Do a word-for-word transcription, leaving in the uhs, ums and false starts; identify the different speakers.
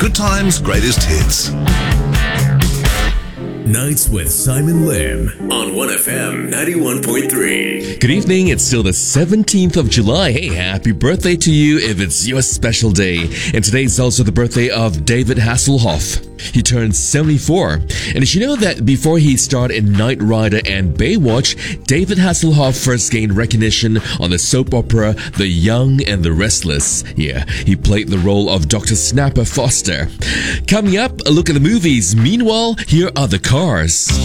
Speaker 1: Good times, greatest hits.
Speaker 2: Nights with Simon Lim on one F M ninety-one point three.
Speaker 3: Good evening. It's still the seventeenth of July. Hey, happy birthday to you if it's your special day. And today is also the birthday of David Hasselhoff. He turned seventy-four. And did you know that before he starred in Knight Rider and Baywatch, David Hasselhoff first gained recognition on the soap opera The Young and the Restless? Yeah, he played the role of Doctor Snapper Foster. Coming up, a look at the movies. Meanwhile, here are the cars.